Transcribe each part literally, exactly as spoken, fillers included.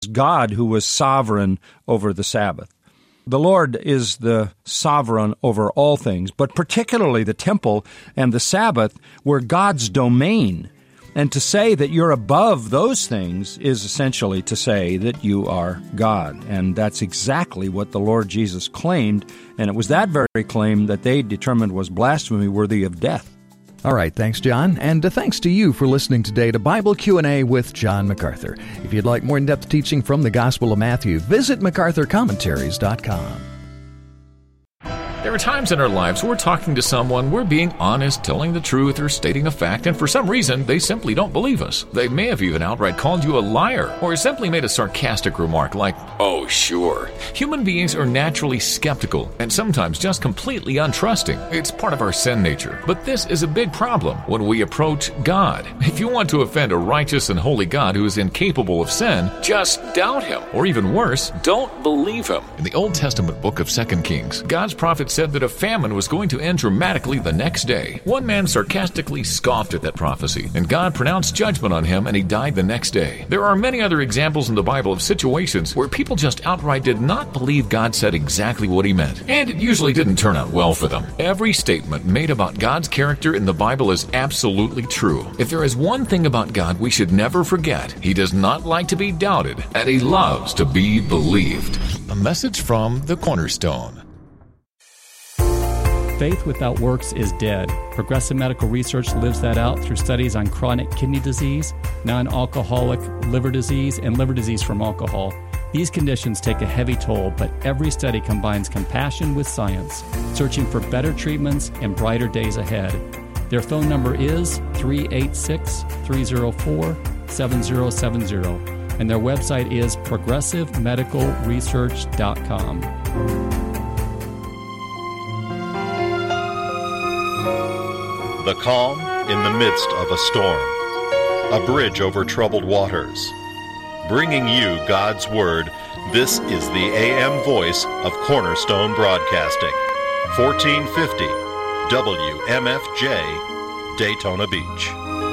God who was sovereign over the Sabbath. The Lord is the sovereign over all things, but particularly the temple and the Sabbath were God's domain. And to say that you're above those things is essentially to say that you are God. And that's exactly what the Lord Jesus claimed, and it was that very claim that they determined was blasphemy worthy of death. All right, thanks, John. And uh, thanks to you for listening today to Bible Q and A with John MacArthur. If you'd like more in-depth teaching from the Gospel of Matthew, visit macarthur commentaries dot com. There are times in our lives we're talking to someone, we're being honest, telling the truth, or stating a fact, and for some reason, they simply don't believe us. They may have even outright called you a liar, or simply made a sarcastic remark like, "Oh, sure." Human beings are naturally skeptical, and sometimes just completely untrusting. It's part of our sin nature. But this is a big problem when we approach God. If you want to offend a righteous and holy God who is incapable of sin, just doubt Him. Or even worse, don't believe Him. In the Old Testament book of Second Kings, God's prophet said that a famine was going to end dramatically the next day. One man sarcastically scoffed at that prophecy, and God pronounced judgment on him, and he died the next day. There are many other examples in the Bible of situations where people just outright did not believe God said exactly what He meant, and it usually didn't turn out well for them. Every statement made about God's character in the Bible is absolutely true. If there is one thing about God we should never forget, He does not like to be doubted, and He loves to be believed. A message from the Cornerstone. Faith without works is dead. Progressive Medical Research lives that out through studies on chronic kidney disease, non-alcoholic liver disease, and liver disease from alcohol. These conditions take a heavy toll, but every study combines compassion with science, searching for better treatments and brighter days ahead. Their phone number is three eight six, three zero four, seven zero seven zero, and their website is progressive medical research dot com. The calm in the midst of a storm. A bridge over troubled waters. Bringing you God's Word, this is the A M voice of Cornerstone Broadcasting. fourteen fifty W M F J, Daytona Beach.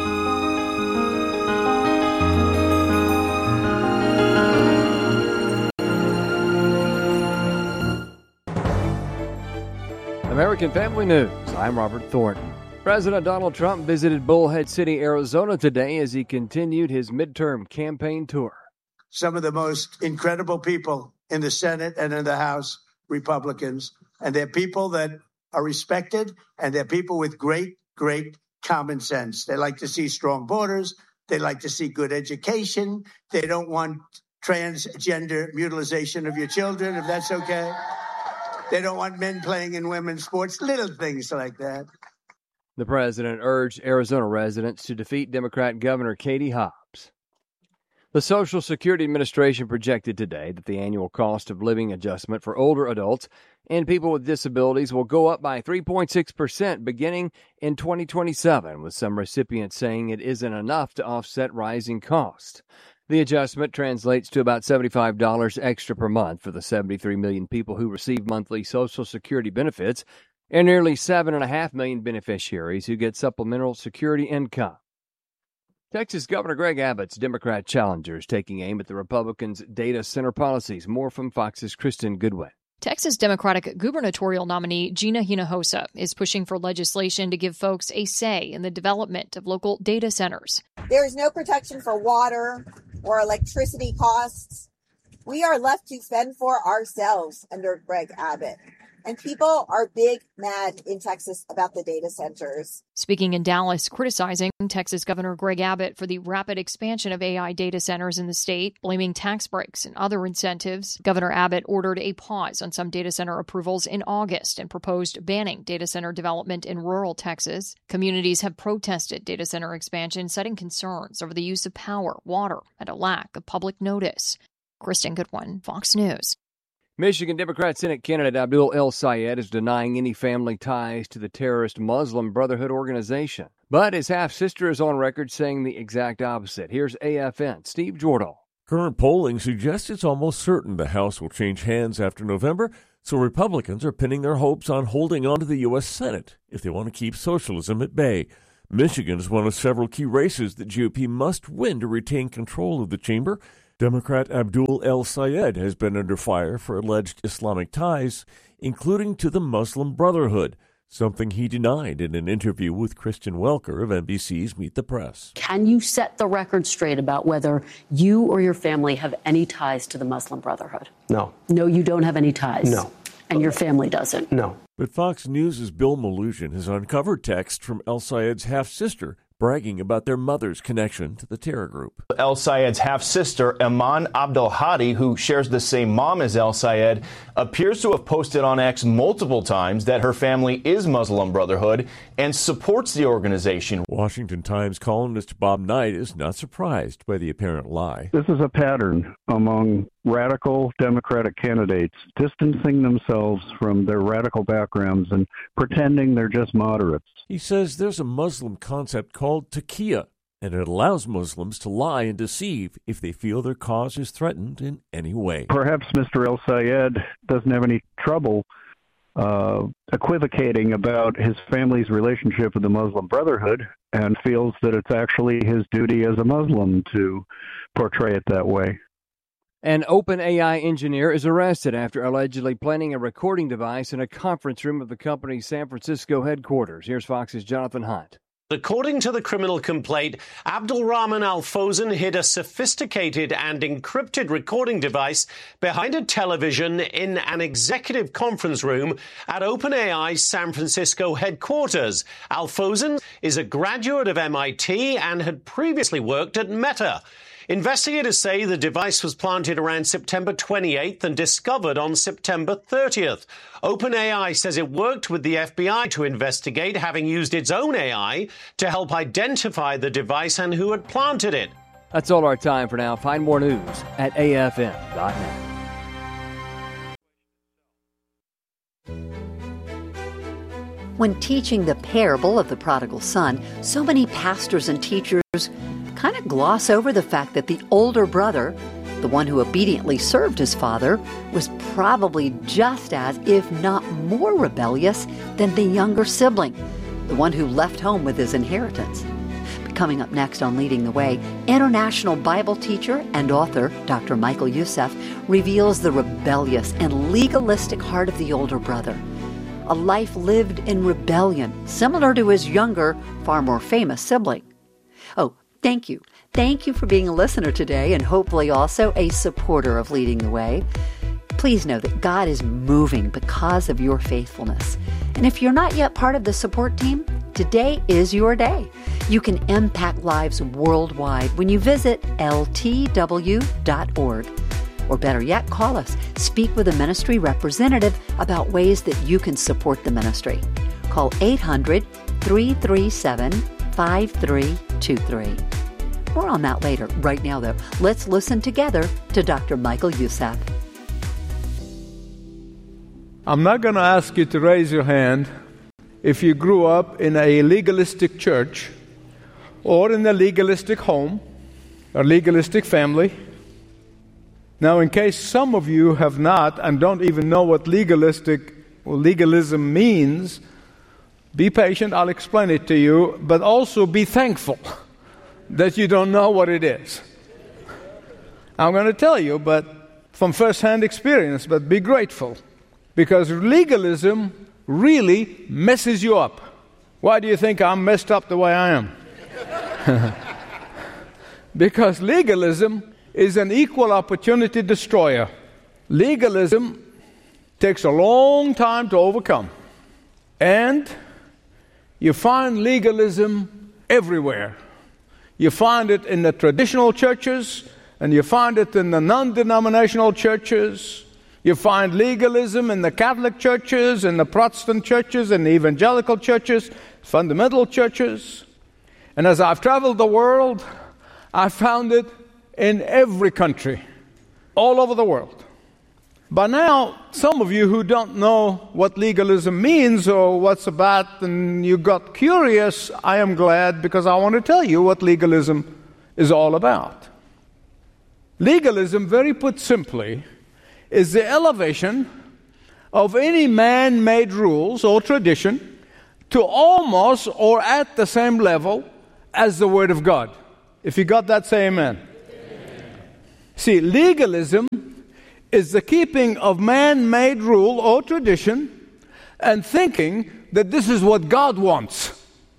American Family News, I'm Robert Thornton. President Donald Trump visited Bullhead City, Arizona today as he continued his midterm campaign tour. Some of the most incredible people in the Senate and in the House, Republicans, and they're people that are respected, and they're people with great, great common sense. They like to see strong borders. They like to see good education. They don't want transgender mutilization of your children, if that's okay. They don't want men playing in women's sports, little things like that. The president urged Arizona residents to defeat Democrat Governor Katie Hobbs. The Social Security Administration projected today that the annual cost of living adjustment for older adults and people with disabilities will go up by three point six percent beginning in twenty twenty-seven, with some recipients saying it isn't enough to offset rising costs. The adjustment translates to about seventy-five dollars extra per month for the seventy-three million people who receive monthly Social Security benefits and nearly seven point five million beneficiaries who get supplemental security income. Texas Governor Greg Abbott's Democrat challenger is taking aim at the Republicans' data center policies. More from Fox's Kristen Goodwin. Texas Democratic gubernatorial nominee Gina Hinojosa is pushing for legislation to give folks a say in the development of local data centers. There is no protection for water or electricity costs. We are left to fend for ourselves under Greg Abbott. And people are big mad in Texas about the data centers. Speaking in Dallas, criticizing Texas Governor Greg Abbott for the rapid expansion of A I data centers in the state, blaming tax breaks and other incentives. Governor Abbott ordered a pause on some data center approvals in August and proposed banning data center development in rural Texas. Communities have protested data center expansion, citing concerns over the use of power, water, and a lack of public notice. Kristen Goodwin, Fox News. Michigan Democrat Senate candidate Abdul El-Sayed is denying any family ties to the terrorist Muslim Brotherhood organization. But his half-sister is on record saying the exact opposite. Here's A F N Steve Jordahl. Current polling suggests it's almost certain the House will change hands after November, so Republicans are pinning their hopes on holding on to the U S Senate if they want to keep socialism at bay. Michigan is one of several key races that G O P must win to retain control of the chamber. Democrat Abdul El-Sayed has been under fire for alleged Islamic ties, including to the Muslim Brotherhood, something he denied in an interview with Kristen Welker of N B C's Meet the Press. Can you set the record straight about whether you or your family have any ties to the Muslim Brotherhood? No. No, you don't have any ties? No. And your family doesn't? No. But Fox News' Bill Malugin has uncovered texts from El-Sayed's half-sister bragging about their mother's connection to the terror group. El-Sayed's half-sister, Iman Abdelhadi, who shares the same mom as El-Sayed, appears to have posted on X multiple times that her family is Muslim Brotherhood and supports the organization. Washington Times columnist Bob Knight is not surprised by the apparent lie. This is a pattern among radical Democratic candidates distancing themselves from their radical backgrounds and pretending they're just moderates. He says there's a Muslim concept called taqiyya, and it allows Muslims to lie and deceive if they feel their cause is threatened in any way. Perhaps Mister El-Sayed doesn't have any trouble uh, equivocating about his family's relationship with the Muslim Brotherhood and feels that it's actually his duty as a Muslim to portray it that way. An OpenAI engineer is arrested after allegedly planting a recording device in a conference room of the company's San Francisco headquarters. Here's Fox's Jonathan Hunt. According to the criminal complaint, Abdulrahman Al-Fawzan hid a sophisticated and encrypted recording device behind a television in an executive conference room at OpenAI's San Francisco headquarters. Al-Fawzan is a graduate of M I T and had previously worked at Meta. Investigators say the device was planted around September twenty-eighth and discovered on September thirtieth. OpenAI says it worked with the F B I to investigate, having used its own A I to help identify the device and who had planted it. That's all our time for now. Find more news at A F M dot net. When teaching the parable of the prodigal son, so many pastors and teachers kind of gloss over the fact that the older brother, the one who obediently served his father, was probably just as, if not more rebellious than the younger sibling, the one who left home with his inheritance. Coming up next on Leading the Way, international Bible teacher and author Doctor Michael Youssef reveals the rebellious and legalistic heart of the older brother. A life lived in rebellion, similar to his younger, far more famous sibling. Oh, thank you. Thank you for being a listener today and hopefully also a supporter of Leading the Way. Please know that God is moving because of your faithfulness. And if you're not yet part of the support team, today is your day. You can impact lives worldwide when you visit L T W dot org. Or better yet, call us. Speak with a ministry representative about ways that you can support the ministry. Call eight hundred, three three seven, five three two three. More on that later. Right now, though, let's listen together to Doctor Michael Youssef. I'm not going to ask you to raise your hand if you grew up in a legalistic church or in a legalistic home or legalistic family. Now, in case some of you have not and don't even know what legalistic or legalism means, be patient, I'll explain it to you, but also be thankful that you don't know what it is. I'm going to tell you, but from first-hand experience, but be grateful, because legalism really messes you up. Why do you think I'm messed up the way I am? Because legalism is an equal opportunity destroyer. Legalism takes a long time to overcome. And you find legalism everywhere. You find it in the traditional churches, and you find it in the non-denominational churches. You find legalism in the Catholic churches, in the Protestant churches, in the evangelical churches, fundamental churches. And as I've traveled the world, I found it in every country, all over the world. By now, some of you who don't know what legalism means or what's about, and you got curious, I am glad, because I want to tell you what legalism is all about. Legalism, very put simply, is the elevation of any man-made rules or tradition to almost or at the same level as the Word of God. If you got that, say amen. See, legalism is the keeping of man-made rule or tradition and thinking that this is what God wants.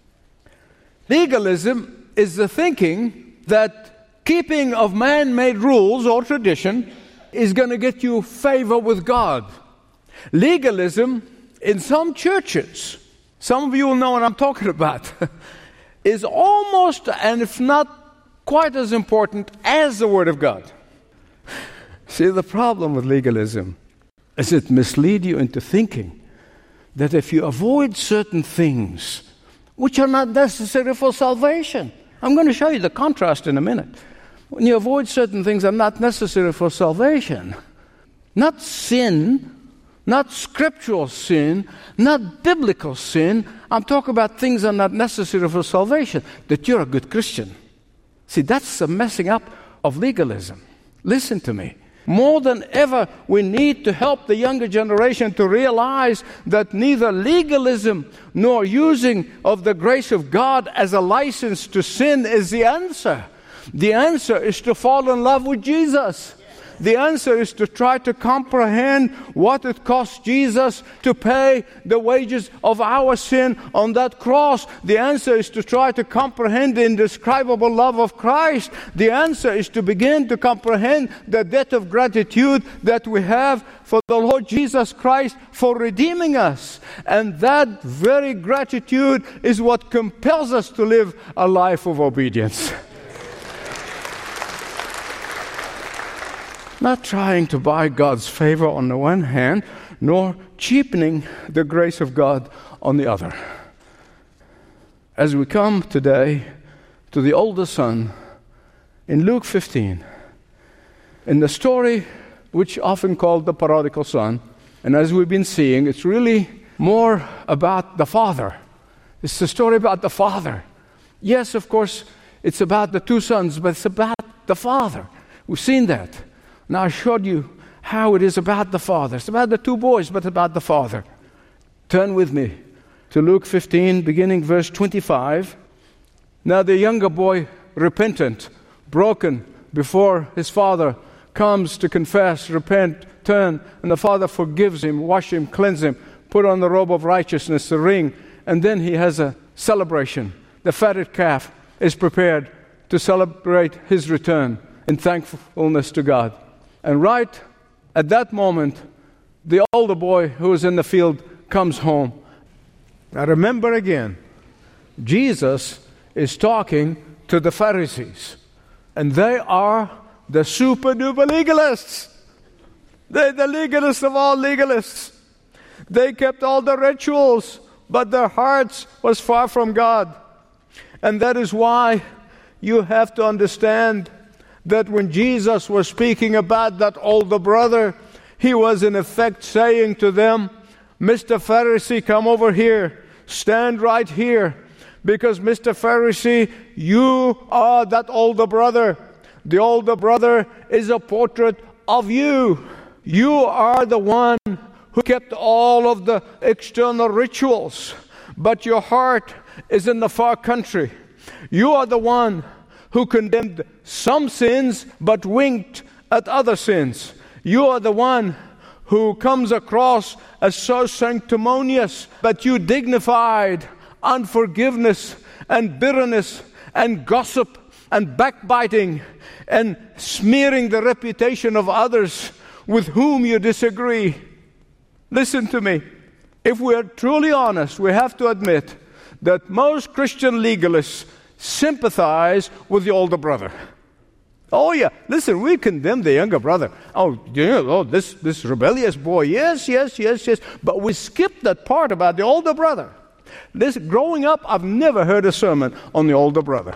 Legalism is the thinking that keeping of man-made rules or tradition is going to get you favor with God. Legalism in some churches, some of you will know what I'm talking about, is almost, and if not quite as important as the Word of God. See, the problem with legalism is it misleads you into thinking that if you avoid certain things which are not necessary for salvation, I'm going to show you the contrast in a minute. When you avoid certain things that are not necessary for salvation, not sin, not scriptural sin, not biblical sin, I'm talking about things that are not necessary for salvation, that you're a good Christian. See, that's the messing up of legalism. Listen to me. More than ever, we need to help the younger generation to realize that neither legalism nor using of the grace of God as a license to sin is the answer. The answer is to fall in love with Jesus. The answer is to try to comprehend what it cost Jesus to pay the wages of our sin on that cross. The answer is to try to comprehend the indescribable love of Christ. The answer is to begin to comprehend the debt of gratitude that we have for the Lord Jesus Christ for redeeming us. And that very gratitude is what compels us to live a life of obedience. Not trying to buy God's favor on the one hand, nor cheapening the grace of God on the other. As we come today to the older son in Luke fifteen, in the story which often called the prodigal son, and as we've been seeing, it's really more about the father. It's the story about the father. Yes, of course, it's about the two sons, but it's about the father. We've seen that. Now, I showed you how it is about the father. It's about the two boys, but about the father. Turn with me to Luke fifteen, beginning verse twenty-five. Now the younger boy, repentant, broken before his father, comes to confess, repent, turn, and the father forgives him, wash him, cleanse him, put on the robe of righteousness, the ring, and then he has a celebration. The fatted calf is prepared to celebrate his return in thankfulness to God. And right at that moment, the older boy who was in the field comes home. Now remember again, Jesus is talking to the Pharisees. And they are the super-duper legalists. They're the legalists of all legalists. They kept all the rituals, but their hearts was far from God. And that is why you have to understand that when Jesus was speaking about that older brother, he was in effect saying to them, Mister Pharisee, come over here. Stand right here. Because Mister Pharisee, you are that older brother. The older brother is a portrait of you. You are the one who kept all of the external rituals, but your heart is in the far country. You are the one who condemned some sins but winked at other sins. You are the one who comes across as so sanctimonious, but you dignified unforgiveness and bitterness and gossip and backbiting and smearing the reputation of others with whom you disagree. Listen to me. If we are truly honest, we have to admit that most Christian legalists sympathize with the older brother. Oh yeah, listen, we condemn the younger brother. Oh, yeah, oh this, this rebellious boy. Yes, yes, yes, yes. But we skip that part about the older brother. This, growing up, I've never heard a sermon on the older brother.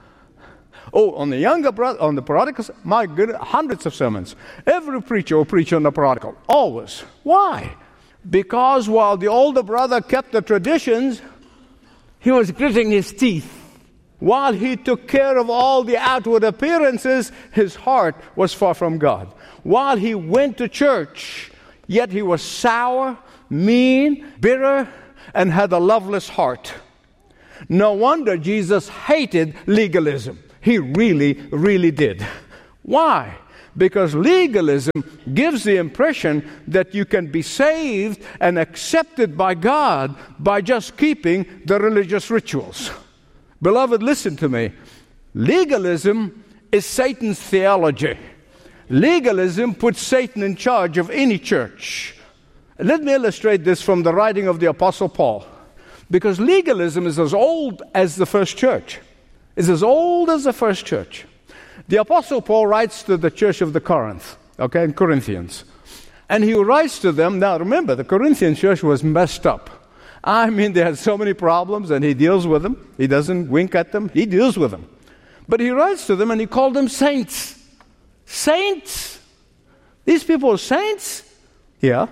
Oh, on the younger brother, on the prodigal, my goodness, hundreds of sermons. Every preacher will preach on the prodigal. Always. Why? Because while the older brother kept the traditions, he was gritting his teeth. While he took care of all the outward appearances, his heart was far from God. While he went to church, yet he was sour, mean, bitter, and had a loveless heart. No wonder Jesus hated legalism. He really, really did. Why? Because legalism gives the impression that you can be saved and accepted by God by just keeping the religious rituals. Beloved, listen to me. Legalism is Satan's theology. Legalism puts Satan in charge of any church. Let me illustrate this from the writing of the Apostle Paul. Because legalism is as old as the first church. It's as old as the first church. The Apostle Paul writes to the church of the Corinth, okay, in Corinthians. And he writes to them, now remember, the Corinthian church was messed up. I mean, they had so many problems, and he deals with them. He doesn't wink at them. He deals with them. But he writes to them, and he called them saints. Saints. These people are saints? Yeah.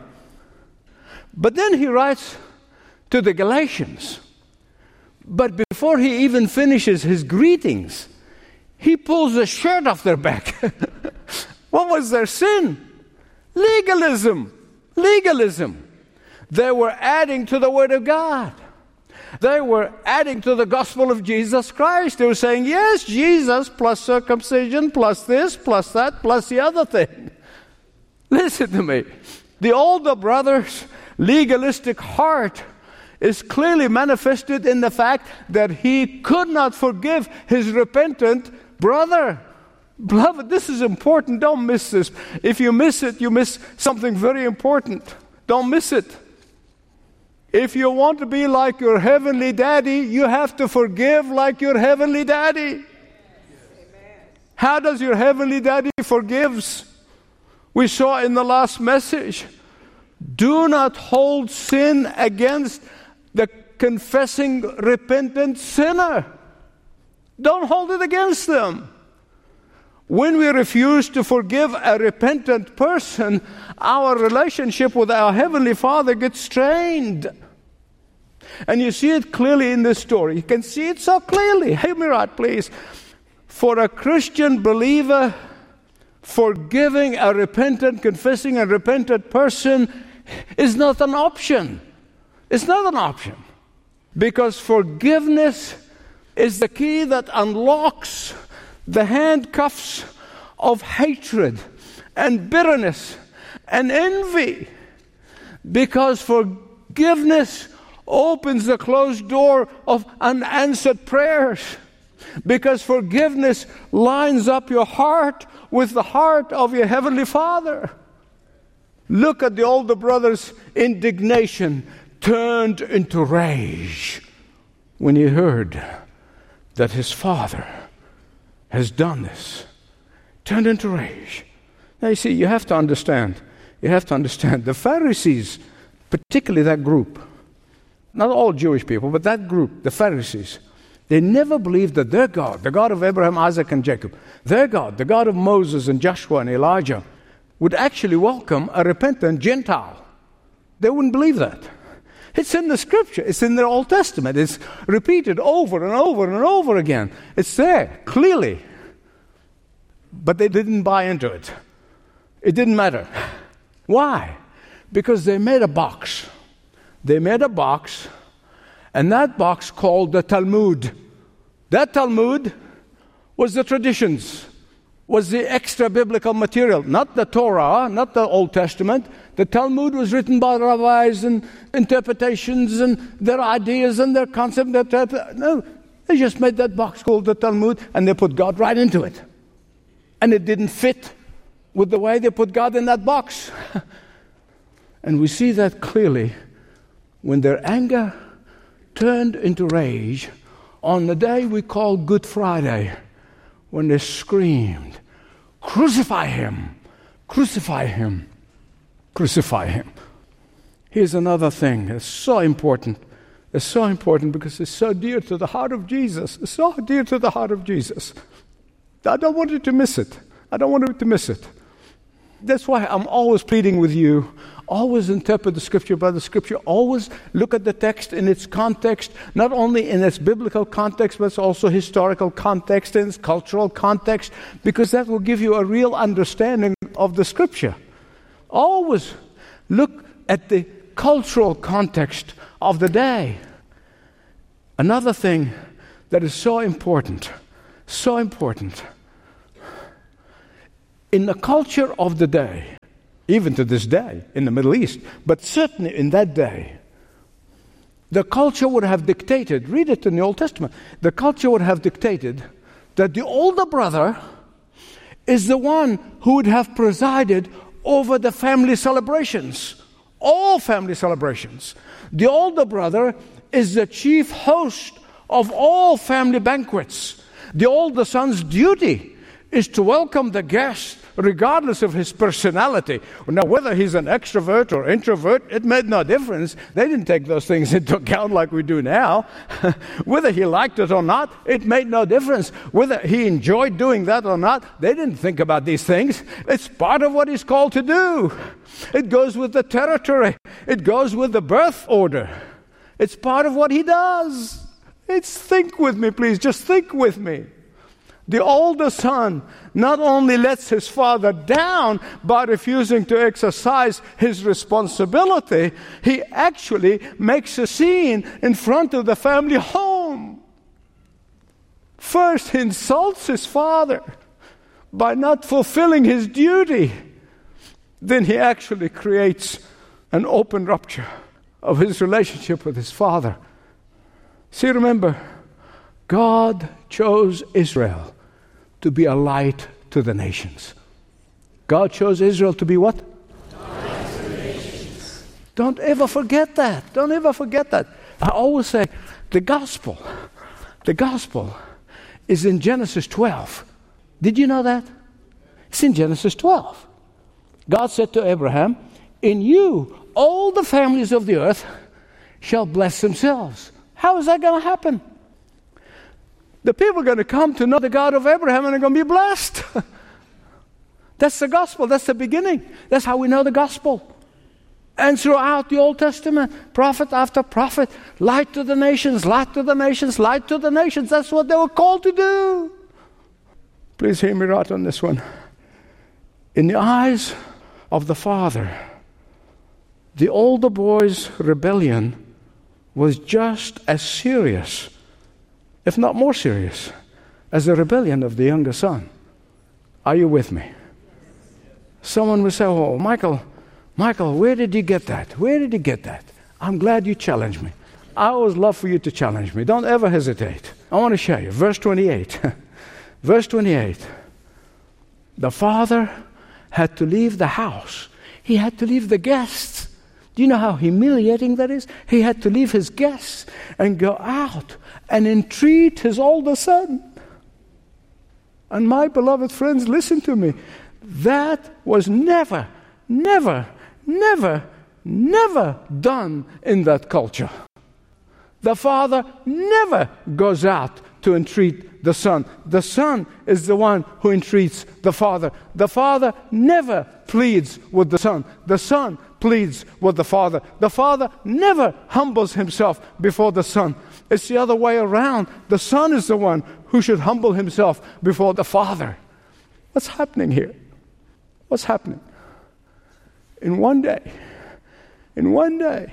But then he writes to the Galatians. But before he even finishes his greetings, he pulls the shirt off their back. What was their sin? Legalism. Legalism. They were adding to the Word of God. They were adding to the gospel of Jesus Christ. They were saying, yes, Jesus plus circumcision, plus this, plus that, plus the other thing. Listen to me. The older brother's legalistic heart is clearly manifested in the fact that he could not forgive his repentant brother. Beloved, this is important. Don't miss this. If you miss it, you miss something very important. Don't miss it. If you want to be like your heavenly daddy, you have to forgive like your heavenly daddy. How does your heavenly daddy forgives? We saw in the last message, do not hold sin against the confessing, repentant sinner. Don't hold it against them. When we refuse to forgive a repentant person, our relationship with our Heavenly Father gets strained. And you see it clearly in this story. You can see it so clearly. Hear me right, please. For a Christian believer, forgiving a repentant, confessing a repentant person is not an option. It's not an option. Because forgiveness is the key that unlocks the handcuffs of hatred and bitterness and envy. Because forgiveness opens the closed door of unanswered prayers. Because forgiveness lines up your heart with the heart of your Heavenly Father. Look at the older brother's indignation turned into rage when he heard that his father has done this. Turned into rage. Now you see, you have to understand, you have to understand, the Pharisees, particularly that group, not all Jewish people, but that group, the Pharisees, they never believed that their God, the God of Abraham, Isaac, and Jacob, their God, the God of Moses and Joshua and Elijah, would actually welcome a repentant Gentile. They wouldn't believe that. It's in the Scripture. It's in the Old Testament. It's repeated over and over and over again. It's there, clearly. But they didn't buy into it. It didn't matter. Why? Because they made a box. They made a box, and that box called the Talmud. That Talmud was the traditions, was the extra biblical material, not the Torah, not the Old Testament. The Talmud was written by rabbis and interpretations and their ideas and their concept. No, they just made that box called the Talmud, and they put God right into it. And it didn't fit with the way they put God in that box. And we see that clearly when their anger turned into rage on the day we call Good Friday, when they screamed, "Crucify him! Crucify him! Crucify him!" Here's another thing that's so important. It's so important because it's so dear to the heart of Jesus. It's so dear to the heart of Jesus. I don't want you to miss it. I don't want you to miss it. That's why I'm always pleading with you. Always interpret the Scripture by the Scripture. Always look at the text in its context, not only in its biblical context, but also historical context and its cultural context, because that will give you a real understanding of the Scripture. Always look at the cultural context of the day. Another thing that is so important, so important, In the culture of the day, even to this day in the Middle East, but certainly in that day, the culture would have dictated, read it in the Old Testament, the culture would have dictated that the older brother is the one who would have presided over the family celebrations, all family celebrations. The older brother is the chief host of all family banquets. The older son's duty is to welcome the guest regardless of his personality. Now, whether he's an extrovert or introvert, it made no difference. They didn't take those things into account like we do now. Whether he liked it or not, it made no difference. Whether he enjoyed doing that or not, they didn't think about these things. It's part of what he's called to do. It goes with the territory. It goes with the birth order. It's part of what he does. It's, think with me, please. Just think with me. The older son not only lets his father down by refusing to exercise his responsibility, he actually makes a scene in front of the family home. First, he insults his father by not fulfilling his duty. Then he actually creates an open rupture of his relationship with his father. See, remember, God chose Israel to be a light to the nations. God chose Israel to be what? Light to the nations. Don't ever forget that. Don't ever forget that. I always say the gospel, the gospel is in Genesis twelve. Did you know that? It's in Genesis twelve. God said to Abraham, in you all the families of the earth shall bless themselves. How is that going to happen? The people are going to come to know the God of Abraham and they're going to be blessed. That's the gospel. That's the beginning. That's how we know the gospel. And throughout the Old Testament, prophet after prophet, light to the nations, light to the nations, light to the nations. That's what they were called to do. Please hear me right on this one. In the eyes of the father, the older boy's rebellion was just as serious, if not more serious, as the rebellion of the younger son. Are you with me? Someone will say, oh, Michael, Michael, where did you get that? Where did you get that? I'm glad you challenged me. I always love for you to challenge me. Don't ever hesitate. I want to show you. Verse twenty-eight. Verse twenty-eight. The father had to leave the house. He had to leave the guests. Do you know how humiliating that is? He had to leave his guests and go out and entreat his older son. And my beloved friends, listen to me. That was never, never, never, never done in that culture. The father never goes out to entreat the son. The son is the one who entreats the father. The father never pleads with the son. The son pleads with the father. The father never humbles himself before the son. It's the other way around. The son is the one who should humble himself before the father. What's happening here? What's happening? In one day, in one day,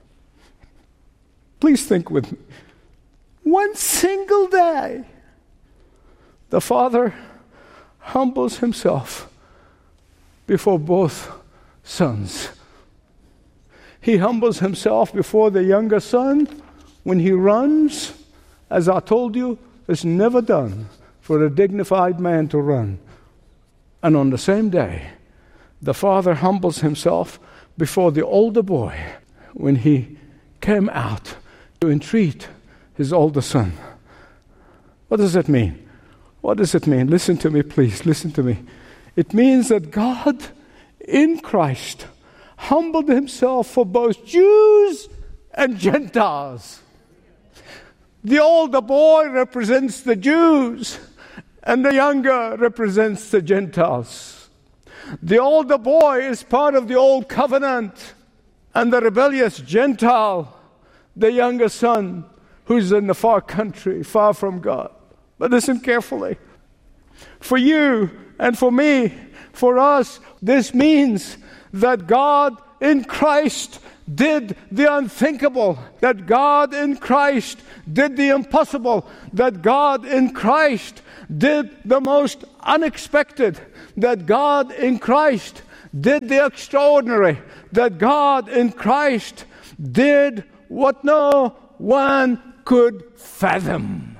please think with me, one single day, the father humbles himself before both sons. He humbles himself before the younger son when he runs. As I told you, it's never done for a dignified man to run. And on the same day, the father humbles himself before the older boy when he came out to entreat his older son. What does that mean? What does it mean? Listen to me, please. Listen to me. It means that God in Christ humbled himself for both Jews and Gentiles. The older boy represents the Jews, and the younger represents the Gentiles. The older boy is part of the old covenant, and the rebellious Gentile, the younger son, who's in the far country, far from God. But listen carefully. For you and for me, for us, this means that God in Christ did the unthinkable, that God in Christ did the impossible, that God in Christ did the most unexpected, that God in Christ did the extraordinary, that God in Christ did what no one could fathom.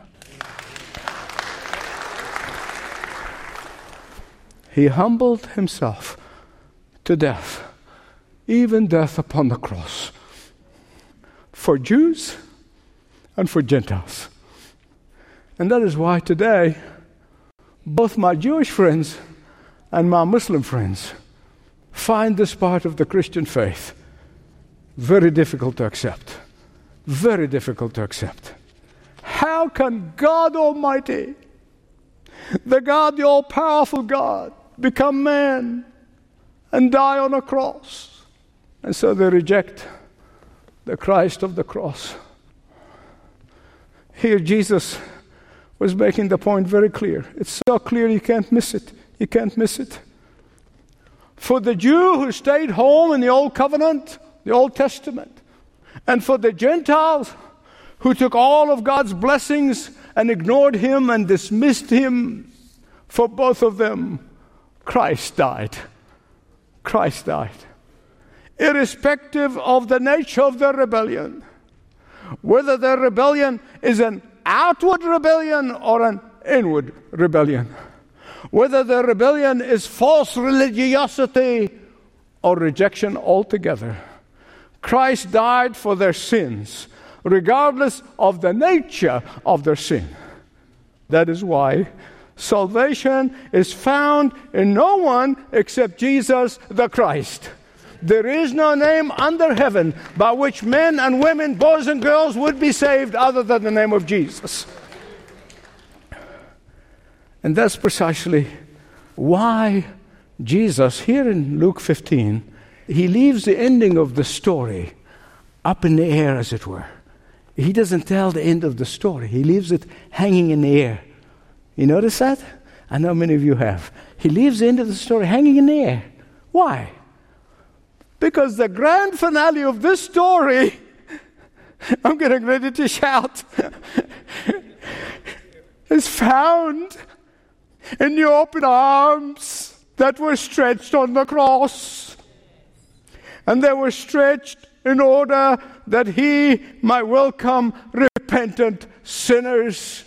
He humbled himself to death, even death upon the cross, for Jews and for Gentiles. And that is why today, both my Jewish friends and my Muslim friends find this part of the Christian faith very difficult to accept. Very difficult to accept. How can God Almighty, the God, the all-powerful God, become man and die on a cross? And so they reject the Christ of the cross. Here Jesus was making the point very clear. It's so clear you can't miss it. You can't miss it. For the Jew who stayed home in the Old Covenant, the Old Testament, and for the Gentiles who took all of God's blessings and ignored him and dismissed him, for both of them, Christ died. Christ died. Irrespective of the nature of their rebellion, whether their rebellion is an outward rebellion or an inward rebellion, whether their rebellion is false religiosity or rejection altogether, Christ died for their sins, regardless of the nature of their sin. That is why salvation is found in no one except Jesus the Christ. There is no name under heaven by which men and women, boys and girls would be saved other than the name of Jesus. And that's precisely why Jesus, here in Luke fifteen, he leaves the ending of the story up in the air, as it were. He doesn't tell the end of the story. He leaves it hanging in the air. You notice that? I know many of you have. He leaves the end of the story hanging in the air. Why? Because the grand finale of this story, I'm getting ready to shout, is found in the open arms that were stretched on the cross. And they were stretched in order that he might welcome repentant sinners.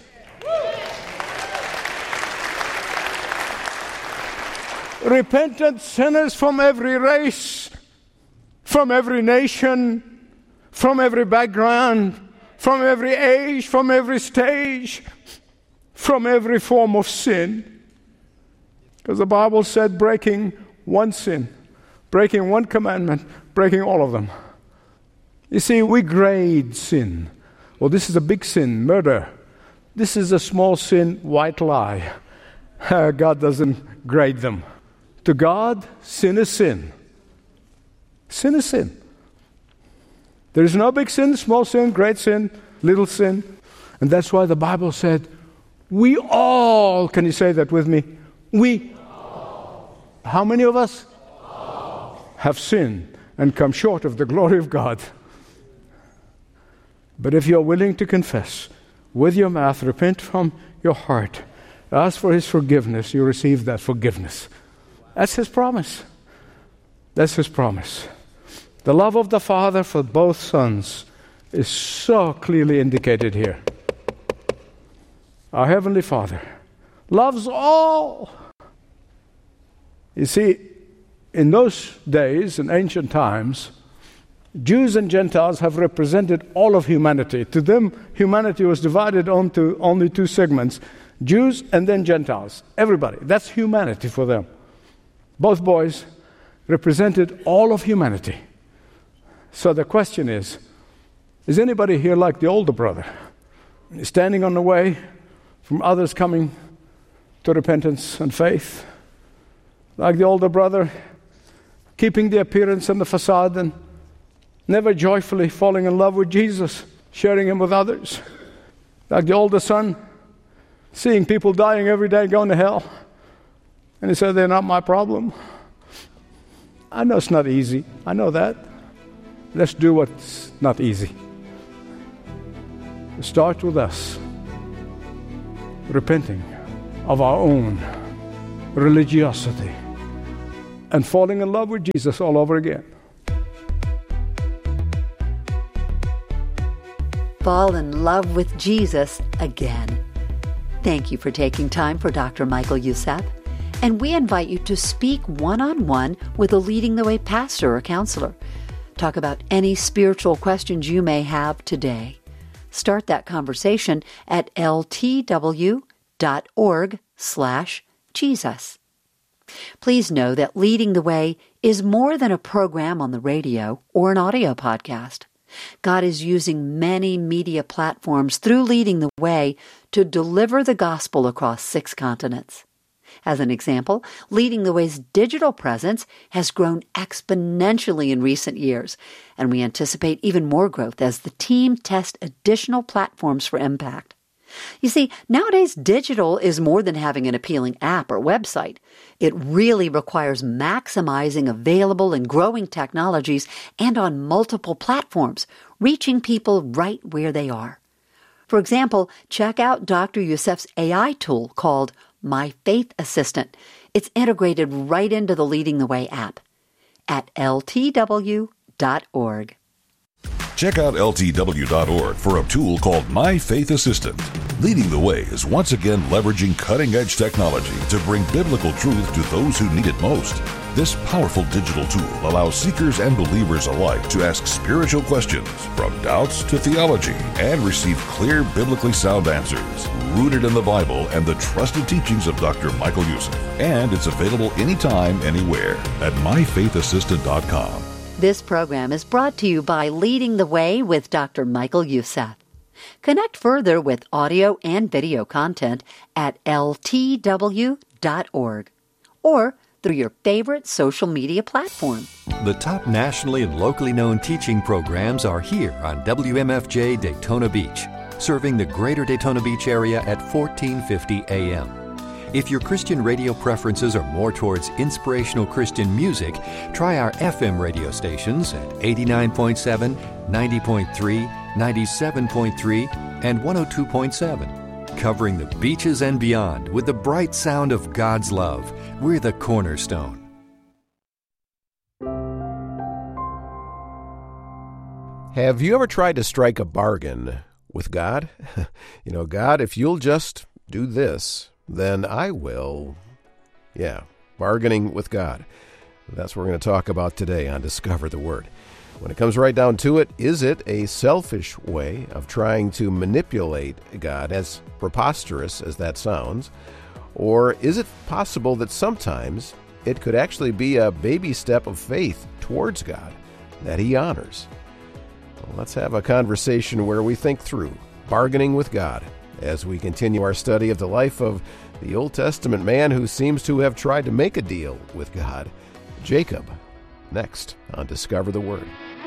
Repentant sinners from every race, from every nation, from every background, from every age, from every stage, from every form of sin. Because the Bible said breaking one sin, breaking one commandment, breaking all of them. You see, we grade sin. Well, this is a big sin, murder. This is a small sin, white lie. God doesn't grade them. To God, sin is sin. Sin is sin. There is no big sin, small sin, great sin, little sin. And that's why the Bible said, we all, can you say that with me? We all. How many of us? All. Have sinned and come short of the glory of God. But if you're willing to confess with your mouth, repent from your heart, ask for his forgiveness, you receive that forgiveness. That's his promise. That's his promise. The love of the Father for both sons is so clearly indicated here. Our Heavenly Father loves all. You see, in those days, in ancient times, Jews and Gentiles have represented all of humanity. To them, humanity was divided onto only two segments, Jews and then Gentiles. Everybody. That's humanity for them. Both boys represented all of humanity. So the question is, is anybody here like the older brother? Standing on the way from others coming to repentance and faith? Like the older brother, keeping the appearance and the facade and never joyfully falling in love with Jesus, sharing him with others? Like the older son, seeing people dying every day going to hell. And he said, they're not my problem. I know it's not easy. I know that. Let's do what's not easy. Start with us repenting of our own religiosity and falling in love with Jesus all over again. Fall in love with Jesus again. Thank you for taking time for Doctor Michael Youssef, and we invite you to speak one-on-one with a Leading the Way pastor or counselor. Talk about any spiritual questions you may have today. Start that conversation at ltw.org slash Jesus. Please know that Leading the Way is more than a program on the radio or an audio podcast. God is using many media platforms through Leading the Way to deliver the gospel across six continents. As an example, Leading the Way's digital presence has grown exponentially in recent years, and we anticipate even more growth as the team tests additional platforms for impact. You see, nowadays digital is more than having an appealing app or website. It really requires maximizing available and growing technologies and on multiple platforms, reaching people right where they are. For example, check out Doctor Youssef's A I tool called My Faith Assistant. It's integrated right into the Leading the Way app at L T W dot org. Check out L T W dot org for a tool called My Faith Assistant. Leading the Way is once again leveraging cutting-edge technology to bring biblical truth to those who need it most. This powerful digital tool allows seekers and believers alike to ask spiritual questions, from doubts to theology, and receive clear, biblically sound answers, rooted in the Bible and the trusted teachings of Doctor Michael Youssef. And it's available anytime, anywhere at my faith assistant dot com. This program is brought to you by Leading the Way with Doctor Michael Youssef. Connect further with audio and video content at L T W dot org or through your favorite social media platform. The top nationally and locally known teaching programs are here on W M F J Daytona Beach, serving the greater Daytona Beach area at fourteen fifty A M. If your Christian radio preferences are more towards inspirational Christian music, try our F M radio stations at eighty-nine point seven, ninety point three, ninety-seven point three, and one oh two point seven. Covering the beaches and beyond with the bright sound of God's love. We're the Cornerstone. Have you ever tried to strike a bargain with God? You know, God, if you'll just do this, then I will. Yeah, bargaining with God. That's what we're going to talk about today on Discover the Word. When it comes right down to it, is it a selfish way of trying to manipulate God, as preposterous as that sounds? Or is it possible that sometimes it could actually be a baby step of faith towards God that He honors? Well, let's have a conversation where we think through bargaining with God as we continue our study of the life of the Old Testament man who seems to have tried to make a deal with God, Jacob. Next on Discover the Word.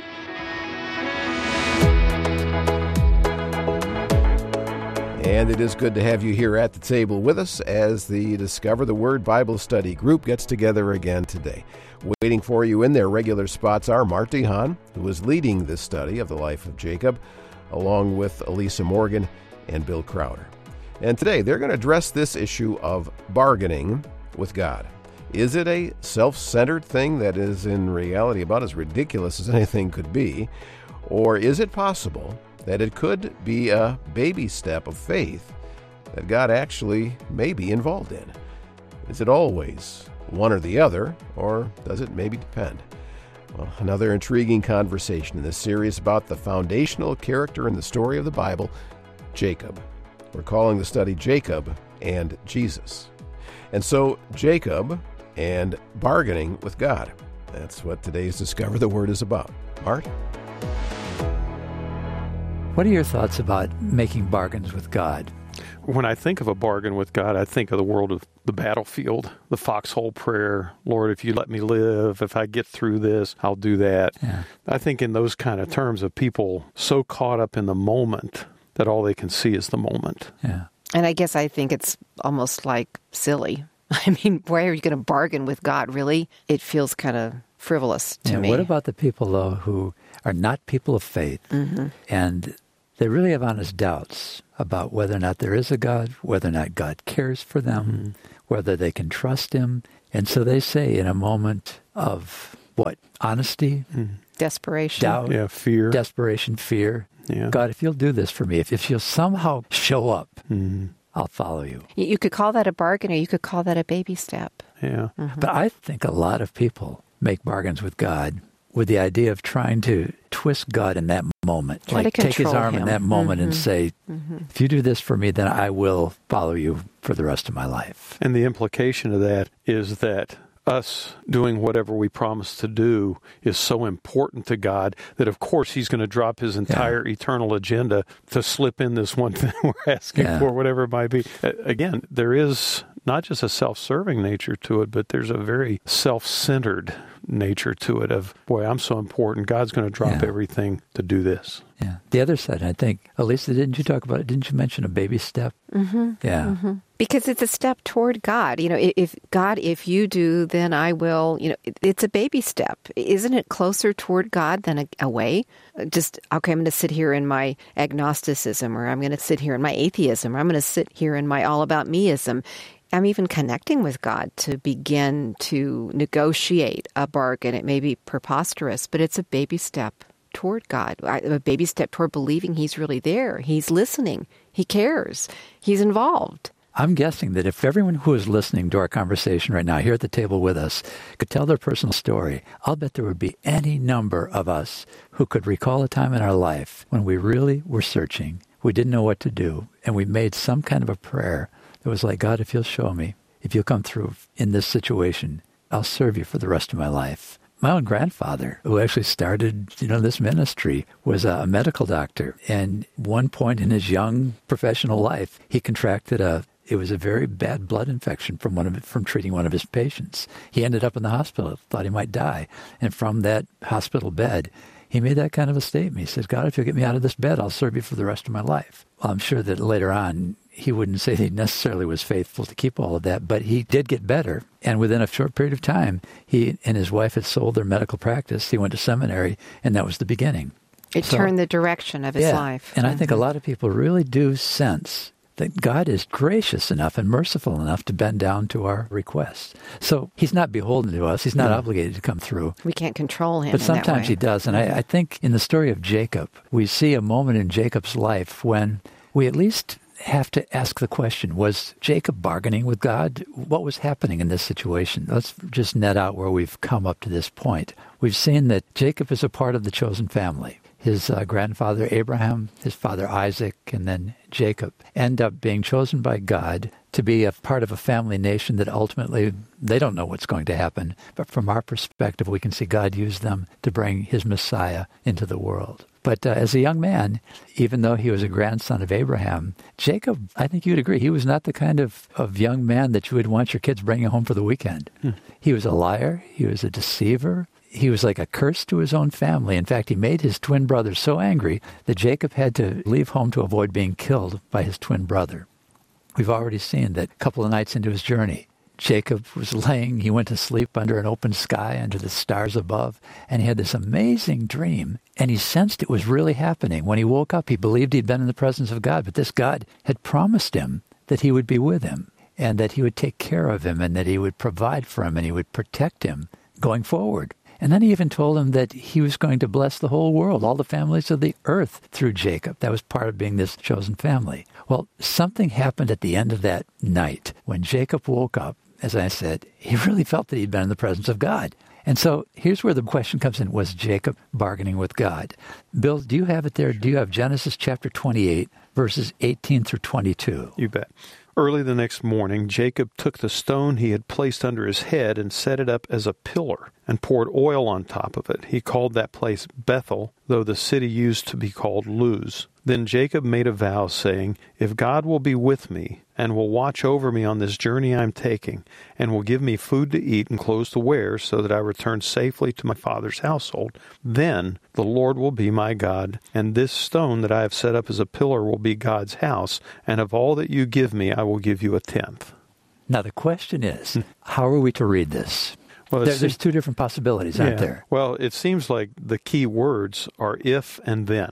And it is good to have you here at the table with us as the Discover the Word Bible Study group gets together again today. Waiting for you in their regular spots are Marty Hahn, who is leading this study of the life of Jacob, along with Elisa Morgan and Bill Crowder. And today they're going to address this issue of bargaining with God. Is it a self-centered thing that is in reality about as ridiculous as anything could be? Or is it possible that it could be a baby step of faith that God actually may be involved in? Is it always one or the other, or does it maybe depend? Well, another intriguing conversation in this series about the foundational character in the story of the Bible, Jacob. We're calling the study Jacob and Jesus. And so, Jacob and bargaining with God. That's what today's Discover the Word is about. Mart? What are your thoughts about making bargains with God? When I think of a bargain with God, I think of the world of the battlefield, the foxhole prayer. Lord, if you let me live, if I get through this, I'll do that. Yeah. I think in those kind of terms of people so caught up in the moment that all they can see is the moment. Yeah. And I guess I think it's almost like silly. I mean, why are you going to bargain with God, really? It feels kind of frivolous to yeah, me. What about the people, though, who are not people of faith, mm-hmm. and they really have honest doubts about whether or not there is a God, whether or not God cares for them, mm-hmm. whether they can trust him. And so they say in a moment of what? Honesty? Mm. Desperation. Doubt. Yeah, fear. Desperation, fear. Yeah. God, if you'll do this for me, if, if you'll somehow show up, mm. I'll follow you. You, you could call that a bargain, or you could call that a baby step. Yeah. Mm-hmm. But I think a lot of people make bargains with God with the idea of trying to twist God in that moment. Try like to take his arm him. in that moment mm-hmm. and say, mm-hmm. if you do this for me, then I will follow you for the rest of my life. And the implication of that is that us doing whatever we promise to do is so important to God that, of course, he's going to drop his entire yeah. eternal agenda to slip in this one thing we're asking yeah. for, whatever it might be. Again, there is not just a self-serving nature to it, but there's a very self-centered nature to it of, boy, I'm so important. God's going to drop yeah. everything to do this. Yeah. The other side, I think, Elisa, didn't you talk about it? Didn't you mention a baby step? Mm-hmm. Yeah. Mm-hmm. Because it's a step toward God. You know, if God, if you do, then I will, you know, it, it's a baby step. Isn't it closer toward God than a, away? Just, okay, I'm going to sit here in my agnosticism, or I'm going to sit here in my atheism, or I'm going to sit here in my all about meism. I'm even connecting with God to begin to negotiate a bargain. It may be preposterous, but it's a baby step toward God, a baby step toward believing he's really there. He's listening. He cares. He's involved. I'm guessing that if everyone who is listening to our conversation right now here at the table with us could tell their personal story, I'll bet there would be any number of us who could recall a time in our life when we really were searching, we didn't know what to do, and we made some kind of a prayer that was like, God, if you'll show me, if you'll come through in this situation, I'll serve you for the rest of my life. My own grandfather, who actually started, you know, this ministry, was a medical doctor. And one point in his young professional life, he contracted a, it was a very bad blood infection from one of from treating one of his patients. He ended up in the hospital, thought he might die. And from that hospital bed, he made that kind of a statement. He says, God, if you'll get me out of this bed, I'll serve you for the rest of my life. Well, I'm sure that later on, he wouldn't say that he necessarily was faithful to keep all of that, but he did get better. And within a short period of time, he and his wife had sold their medical practice. He went to seminary, and that was the beginning. It so, turned the direction of his yeah, life. And mm-hmm. I think a lot of people really do sense that God is gracious enough and merciful enough to bend down to our requests. So he's not beholden to us. He's not yeah. obligated to come through. We can't control him. But in sometimes that way. he does. And I, I think in the story of Jacob, we see a moment in Jacob's life when we at least have to ask the question, was Jacob bargaining with God? What was happening in this situation? Let's just net out where we've come up to this point. We've seen that Jacob is a part of the chosen family. His uh, grandfather Abraham, his father Isaac, and then Jacob end up being chosen by God to be a part of a family nation that ultimately they don't know what's going to happen. But from our perspective, we can see God use them to bring his Messiah into the world. But uh, as a young man, even though he was a grandson of Abraham, Jacob, I think you'd agree, he was not the kind of, of young man that you would want your kids bringing home for the weekend. Hmm. He was a liar. He was a deceiver. He was like a curse to his own family. In fact, he made his twin brother so angry that Jacob had to leave home to avoid being killed by his twin brother. We've already seen that a couple of nights into his journey, Jacob was laying, he went to sleep under an open sky, under the stars above, and he had this amazing dream, and he sensed it was really happening. When he woke up, he believed he'd been in the presence of God, but this God had promised him that he would be with him, and that he would take care of him, and that he would provide for him, and he would protect him going forward. And then he even told him that he was going to bless the whole world, all the families of the earth through Jacob. That was part of being this chosen family. Well, something happened at the end of that night when Jacob woke up. As I said, he really felt that he'd been in the presence of God. And so here's where the question comes in. Was Jacob bargaining with God? Bill, do you have it there? Do you have Genesis chapter twenty-eight, verses eighteen through twenty-two? You bet. Early the next morning, Jacob took the stone he had placed under his head and set it up as a pillar and poured oil on top of it. He called that place Bethel, though the city used to be called Luz. Then Jacob made a vow, saying, if God will be with me and will watch over me on this journey I am taking, and will give me food to eat and clothes to wear, so that I return safely to my father's household, then the Lord will be my God, and this stone that I have set up as a pillar will be God's house, and of all that you give me I will give you a tenth. Now the question is, how are we to read this? Well, there, there's two different possibilities, aren't yeah. there? Well, it seems like the key words are if and then.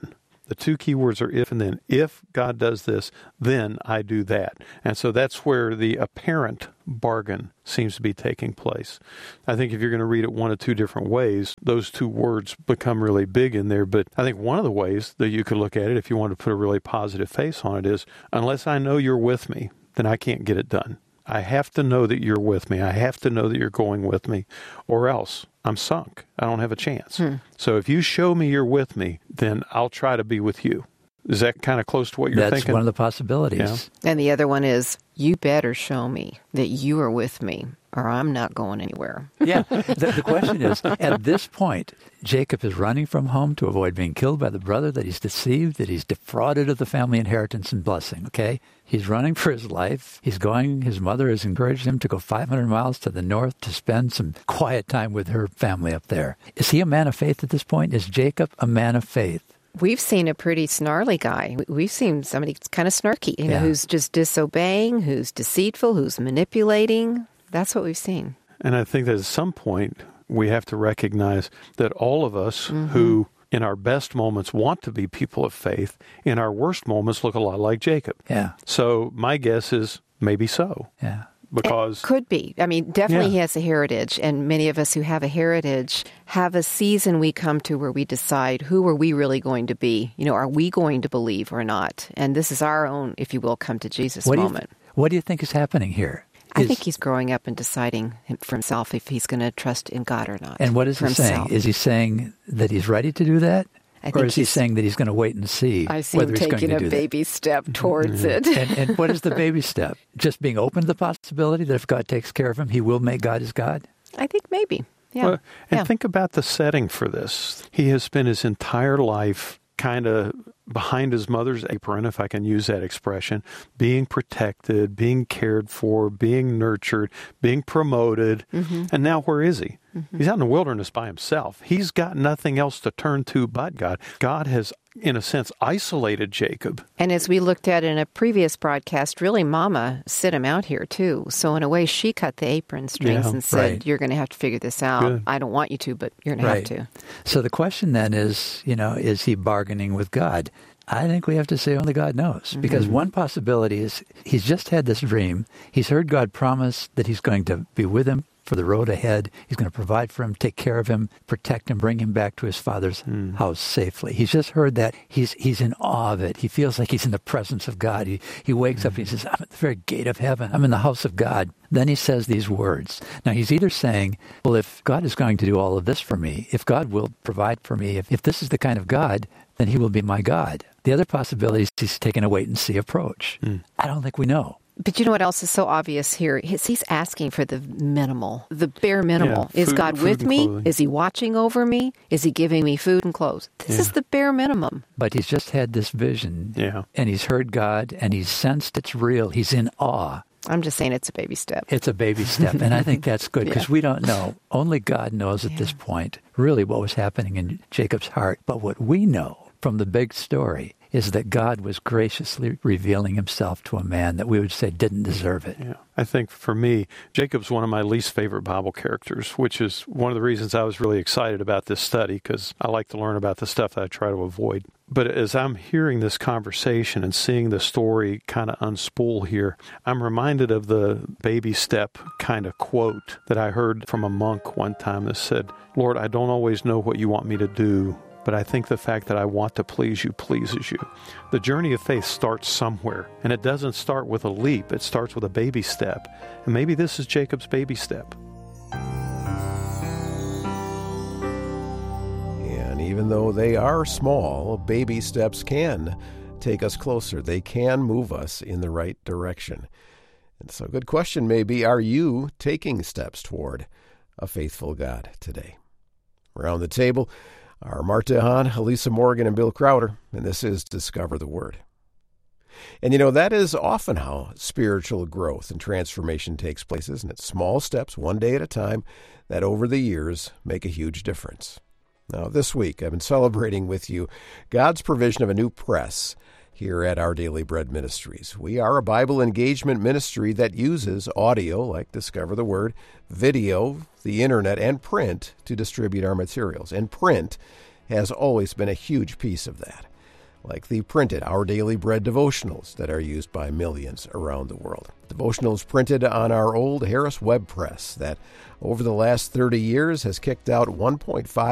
The two key words are if and then. If God does this, then I do that. And so that's where the apparent bargain seems to be taking place. I think if you're going to read it one of two different ways, those two words become really big in there. But I think one of the ways that you could look at it, if you want to put a really positive face on it, is unless I know you're with me, then I can't get it done. I have to know that you're with me. I have to know that you're going with me, or else I'm sunk. I don't have a chance. Hmm. So if you show me you're with me, then I'll try to be with you. Is that kind of close to what you're That's thinking? That's one of the possibilities. Yeah. And the other one is, you better show me that you are with me, or I'm not going anywhere. Yeah. The, the question is, at this point, Jacob is running from home to avoid being killed by the brother that he's deceived, that he's defrauded of the family inheritance and blessing, okay? He's running for his life. He's going, his mother has encouraged him to go five hundred miles to the north to spend some quiet time with her family up there. Is he a man of faith at this point? Is Jacob a man of faith? We've seen a pretty snarly guy. We've seen somebody kind of snarky, you know, Yeah. who's just disobeying, who's deceitful, who's manipulating. That's what we've seen. And I think that at some point we have to recognize that all of us Mm-hmm. who in our best moments want to be people of faith, in our worst moments look a lot like Jacob. Yeah. So my guess is maybe so. Yeah. Because It could be. I mean, definitely Yeah. he has a heritage, and many of us who have a heritage have a season we come to where we decide who are we really going to be. You know, are we going to believe or not? And this is our own, if you will, come to Jesus What do you moment. th- what do you think is happening here? I Is- think he's growing up and deciding him- for himself if he's going to trust in God or not. And what is for he saying? himself. Is he saying that he's ready to do that? I Or think is he he's- saying that he's going to wait and see I see whether him he's going taking to a do baby step towards that? it. and, and what is the baby step? Just being open to the possibility that if God takes care of him, he will make God his God? I think maybe. Yeah. Well, and yeah. think about the setting for this. He has spent his entire life kind of behind his mother's apron, if I can use that expression, being protected, being cared for, being nurtured, being promoted. Mhm. And now where is he? Mhm. He's out in the wilderness by himself. He's got nothing else to turn to but God. God has, in a sense, isolated Jacob. And as we looked at in a previous broadcast, really Mama sent him out here too. So in a way, she cut the apron strings Yeah, and said, right. you're going to have to figure this out. Good. I don't want you to, but you're going to Right. have to. So the question then is, you know, is he bargaining with God? I think we have to say only God knows. Because Mhm. one possibility is he's just had this dream. He's heard God promise that he's going to be with him for the road ahead. He's going to provide for him, take care of him, protect him, bring him back to his father's house safely. He's just heard that. He's he's in awe of it. He feels like he's in the presence of God. He, he wakes up and he says, I'm at the very gate of heaven. I'm in the house of God. Then he says these words. Now, he's either saying, well, if God is going to do all of this for me, if God will provide for me, if, if this is the kind of God, then he will be my God. The other possibility is he's taking a wait-and-see approach. I don't think we know. But you know what else is so obvious here? He's, he's asking for the minimal, the bare minimal. Yeah, is food- God food with and me? clothing. Is he watching over me? Is he giving me food and clothes? This Yeah. is the bare minimum. But he's just had this vision, yeah. and he's heard God, and he's sensed it's real. He's in awe. I'm just saying it's a baby step. It's a baby step, and I think that's good because Yeah. we don't know. Only God knows at this point really what was happening in Jacob's heart. But what we know from the big story is that God was graciously revealing himself to a man that we would say didn't deserve it. Yeah. I think for me, Jacob's one of my least favorite Bible characters, which is one of the reasons I was really excited about this study, because I like to learn about the stuff that I try to avoid. But as I'm hearing this conversation and seeing the story kind of unspool here, I'm reminded of the baby step kind of quote that I heard from a monk one time that said, Lord, I don't always know what you want me to do, but I think the fact that I want to please you pleases you. The journey of faith starts somewhere, and it doesn't start with a leap. It starts with a baby step. And maybe this is Jacob's baby step. And even though they are small, baby steps can take us closer. They can move us in the right direction. And so a good question may be, are you taking steps toward a faithful God today? Around the table are Marta Hahn, Elisa Morgan, and Bill Crowder, and this is Discover the Word. And you know, that is often how spiritual growth and transformation takes place, isn't it? Small steps, one day at a time, that over the years make a huge difference. Now, this week, I've been celebrating with you God's provision of a new press here at Our Daily Bread Ministries. We are a Bible engagement ministry that uses audio, like Discover the Word, video, the internet, and print to distribute our materials. And print has always been a huge piece of that. like the printed Our Daily Bread devotionals that are used by millions around the world. Devotionals printed on our old Harris Web Press that over the last thirty years has kicked out one point five